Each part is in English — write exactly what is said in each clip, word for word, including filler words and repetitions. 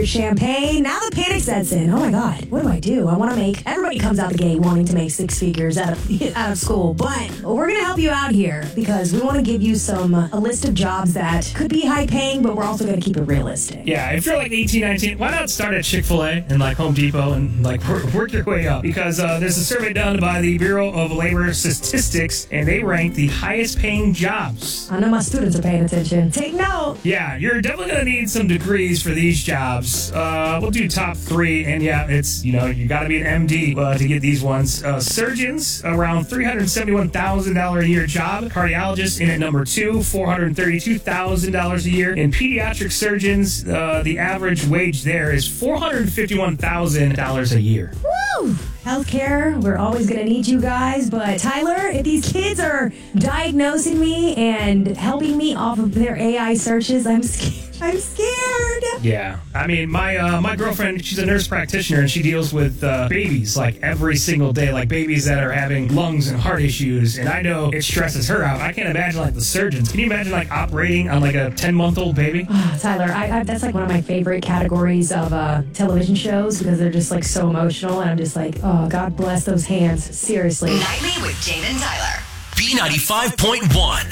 champagne. Now the panic sets in. Oh my God, what do I do? I want to make, everybody comes out the gate wanting to make six figures out of out of school, but we're going to help you out here because we want to give you some, a list of jobs that could be high paying, but we're also going to keep it realistic. Yeah, if you're like eighteen, nineteen, why not start at Chick-fil-A and like Home Depot and like work, work your way up? Because uh, there's a survey done by the Bureau of Labor Statistics and they rank the highest paying jobs. I know my students are paying attention. Take note. Yeah, you're definitely going to need some degrees for these jobs. Uh, we'll do top three, and yeah, it's, you know, you got to be an M D uh, to get these ones. Uh, surgeons, around three hundred seventy-one thousand dollars a year job. Cardiologists in at number two, four hundred thirty-two thousand dollars a year. And pediatric surgeons, uh, the average wage there is four hundred fifty-one thousand dollars a year. Woo! Healthcare, we're always going to need you guys, but Tyler, if these kids are diagnosing me and helping me off of their A I searches, I'm scared. I'm scared. Yeah. I mean, my uh, my girlfriend, she's a nurse practitioner, and she deals with uh, babies, like, every single day, like, babies that are having lungs and heart issues, and I know it stresses her out. I can't imagine, like, the surgeons. Can you imagine, like, operating on, like, a ten-month-old baby? Oh, Tyler, I, I, that's, like, one of my favorite categories of uh, television shows because they're just, like, so emotional, and I'm just like, oh, God bless those hands. Seriously. Nightly with Jane and Tyler. B ninety-five point one.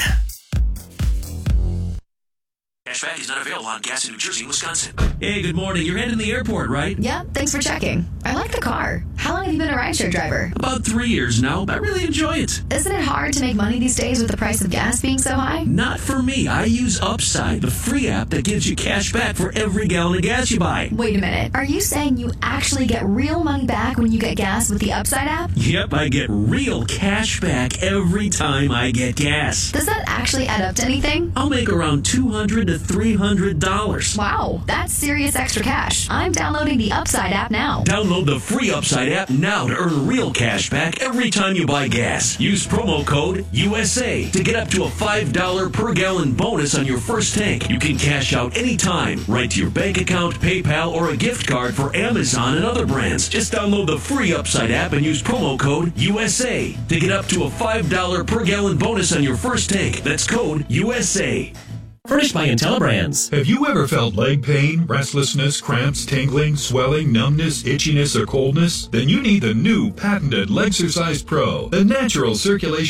Cashback is not available on gas in New Jersey and Wisconsin. Hey, good morning. You're heading to the airport, right? Yep, thanks for checking. I like the car. How long have you been a rideshare driver? About three years now, but I really enjoy it. Isn't it hard to make money these days with the price of gas being so high? Not for me. I use Upside, the free app that gives you cash back for every gallon of gas you buy. Wait a minute. Are you saying you actually get real money back when you get gas with the Upside app? Yep, I get real cash back every time I get gas. Does that actually add up to anything? I'll make around two hundred to three hundred dollars. Wow, that's serious extra cash. I'm downloading the Upside app now. Download the free Upside app now to earn real cash back every time you buy gas. Use promo code U S A to get up to a five dollars per gallon bonus on your first tank. You can cash out anytime, right to your bank account, PayPal, or a gift card for Amazon and other brands. Just download the free Upside app and use promo code U S A to get up to a five dollars per gallon bonus on your first tank. That's code U S A. Furnished by IntelliBrands. Have you ever felt leg pain, restlessness, cramps, tingling, swelling, numbness, itchiness, or coldness? Then you need the new patented Legsercise Pro, the natural circulation